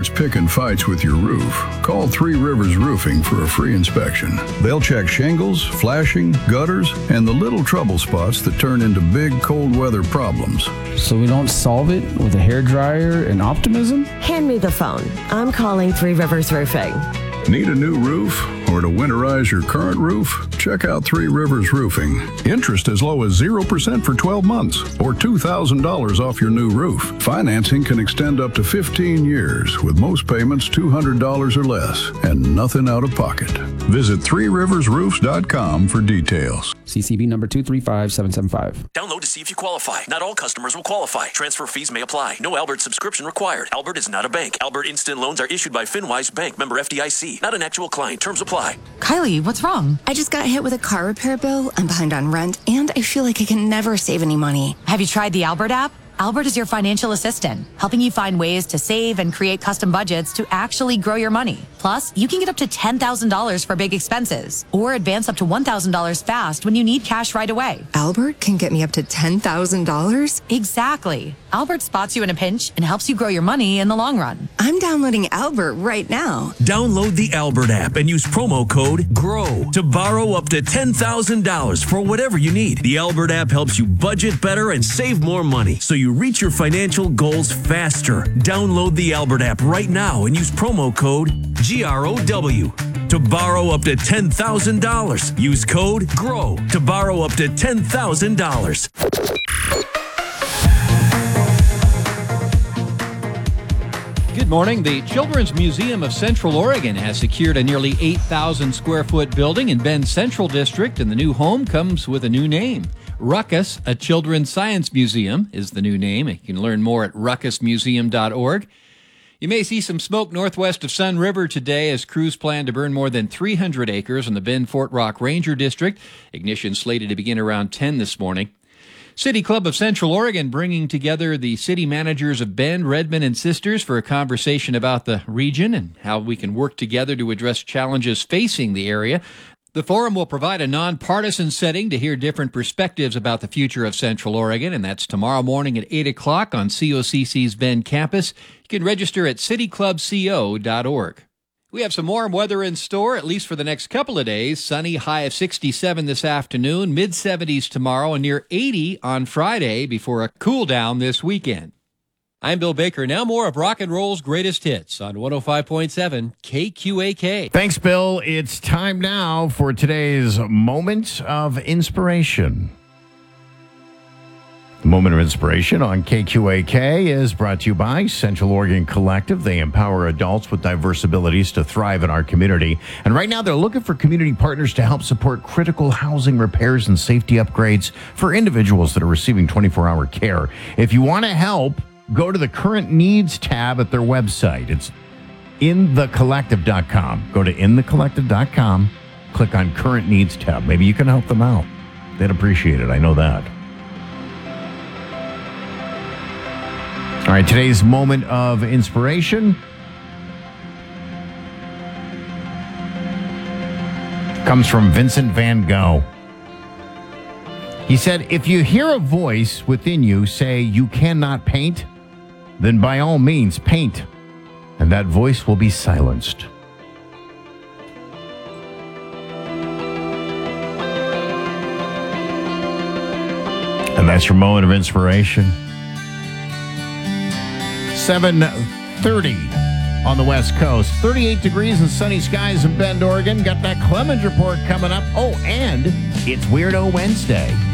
always picking fights with your roof, call Three Rivers Roofing for a free inspection. They'll check shingles, flashing, gutters, and the little trouble spots that turn into big cold weather problems. So we don't solve it with a hairdryer and optimism? Hand me the phone. I'm calling Three Rivers Roofing. Need a new roof or to winterize your current roof? Check out Three Rivers Roofing. Interest as low as 0% for 12 months or $2,000 off your new roof. Financing can extend up to 15 years with most payments $200 or less and nothing out of pocket. Visit threeriversroofs.com for details. CCB number 235775. Download to see if you qualify. Not all customers will qualify. Transfer fees may apply. No Albert subscription required. Albert is not a bank. Albert Instant Loans are issued by FinWise Bank, member FDIC. Not an actual client. Terms apply. Kylie, what's wrong? I just got hit with a car repair bill. I'm behind on rent, and I feel like I can never save any money. Have you tried the Albert app? Albert is your financial assistant, helping you find ways to save and create custom budgets to actually grow your money. Plus, you can get up to $10,000 for big expenses or advance up to $1,000 fast when you need cash right away. Albert can get me up to $10,000? Exactly. Albert spots you in a pinch and helps you grow your money in the long run. I'm downloading Albert right now. Download the Albert app and use promo code GROW to borrow up to $10,000 for whatever you need. The Albert app helps you budget better and save more money so you reach your financial goals faster. Download the Albert app right now and use promo code GROW to borrow up to $10,000. Use code GROW to borrow up to $10,000. Good morning. The Children's Museum of Central Oregon has secured a nearly 8,000 square foot building in Bend Central District, and the new home comes with a new name. Ruckus, a children's science museum, is the new name. You can learn more at ruckusmuseum.org. You may see some smoke northwest of Sun River today as crews plan to burn more than 300 acres in the Bend Fort Rock Ranger District. Ignition slated to begin around 10 this morning. City Club of Central Oregon bringing together the city managers of Bend, Redmond, and Sisters for a conversation about the region and how we can work together to address challenges facing the area. The forum will provide a nonpartisan setting to hear different perspectives about the future of Central Oregon, and that's tomorrow morning at 8 o'clock on COCC's Bend campus. You can register at cityclubco.org. We have some warm weather in store, at least for the next couple of days. Sunny, high of 67 this afternoon, mid-70s tomorrow, and near 80 on Friday before a cool down this weekend. I'm Bill Baker. Now more of Rock and Roll's greatest hits on 105.7 KQAK. Thanks, Bill. It's time now for today's Moment of Inspiration. The Moment of Inspiration on KQAK is brought to you by Central Oregon Collective. They empower adults with diverse abilities to thrive in our community. And right now they're looking for community partners to help support critical housing repairs and safety upgrades for individuals that are receiving 24-hour care. If you want to help, go to the Current Needs tab at their website. It's inthecollective.com. Go to inthecollective.com, click on Current Needs tab. Maybe you can help them out. They'd appreciate it. I know that. All right, today's Moment of Inspiration comes from Vincent van Gogh. He said, if you hear a voice within you say you cannot paint, then by all means paint, and that voice will be silenced. And that's your Moment of Inspiration. 7:30 on the West Coast. 38 degrees and sunny skies in Bend, Oregon. Got that Clemens report coming up. Oh, and it's Weirdo Wednesday.